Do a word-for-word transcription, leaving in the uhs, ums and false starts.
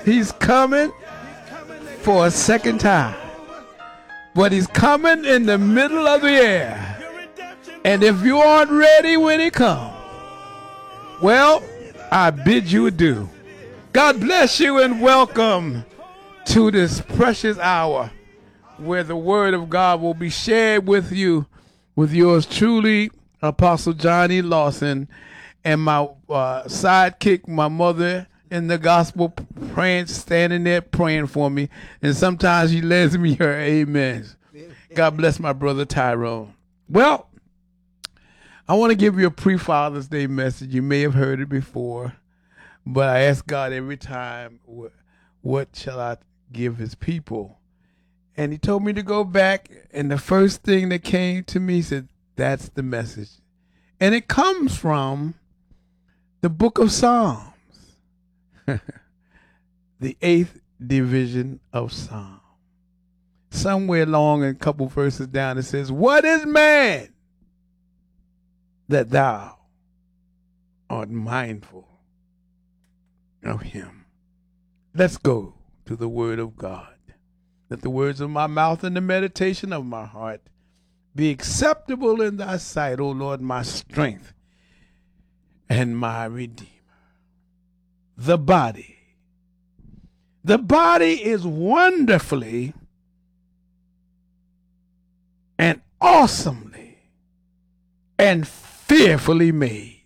He's coming for a second time. But he's coming in the middle of the air. And if you aren't ready when he comes, well, I bid you adieu. God bless you and welcome to this precious hour where the word of God will be shared with you, with yours truly, Apostle Johnny Lawson, and my uh, sidekick, my mother in the gospel, praying, standing there praying for me. And sometimes she lends me her amens. God bless my brother Tyrone. Well, I want to give you a pre-Father's Day message. You may have heard it before, but I ask God every time, what, what shall I give his people? And he told me to go back, and the first thing that came to me said, that's the message. And it comes from the book of Psalms, the eighth division of Psalms. Somewhere along in a couple verses down, it says, what is man that thou art mindful of him? Let's go to the word of God. Let the words of my mouth and the meditation of my heart be acceptable in thy sight, O Lord, my strength and my redeemer. The body. The body is wonderfully and awesomely and fearfully made.